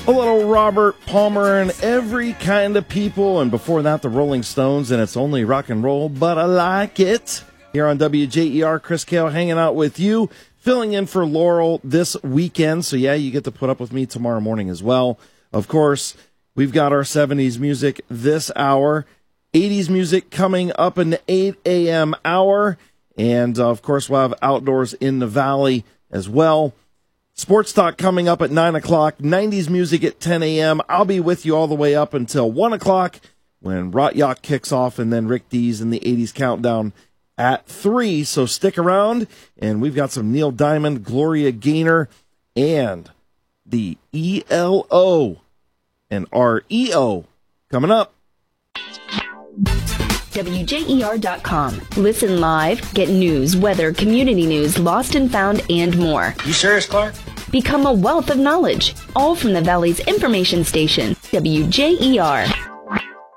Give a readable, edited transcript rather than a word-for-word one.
A little Robert Palmer and every kind of people. And before that, the Rolling Stones, and it's only rock and roll, but I like it. Here on WJER, Chris Kale hanging out with you, filling in for Laurel this weekend. So yeah, you get to put up with me tomorrow morning as well. Of course, we've got our 70s music this hour, 80s music coming up in the 8 a.m. hour. And of course, we'll have Outdoors in the Valley as well. Sports Talk coming up at 9 o'clock, 90s music at 10 a.m. I'll be with you all the way up until 1 o'clock when Rot Yacht kicks off, and then Rick D's and the 80s Countdown at 3. So stick around, and we've got some Neil Diamond, Gloria Gaynor, and the ELO and REO coming up. WJER.com. Listen live, get news, weather, community news, lost and found, and more. You serious, Clark? Become a wealth of knowledge, all from the Valley's information station, WJER.